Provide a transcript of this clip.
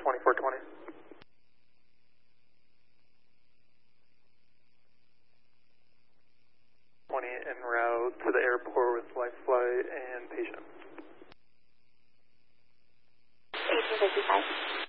2420. 20 en route to the airport with life flight and patient. 1855.